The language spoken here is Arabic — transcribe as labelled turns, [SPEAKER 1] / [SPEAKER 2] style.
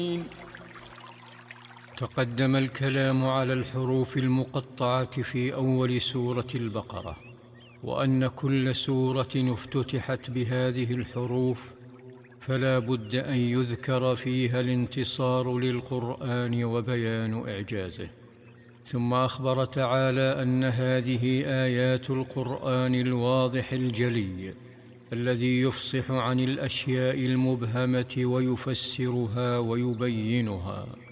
[SPEAKER 1] تقدم الكلام على الحروف المقطعة في أول سورة البقرة، وأن كل سورة افتتحت بهذه الحروف فلا بد أن يذكر فيها الانتصار للقرآن وبيان إعجازه. ثم أخبر تعالى أن هذه آيات القرآن الواضح الجلي الذي يفصح عن الأشياء المبهمة ويفسرها ويبينها،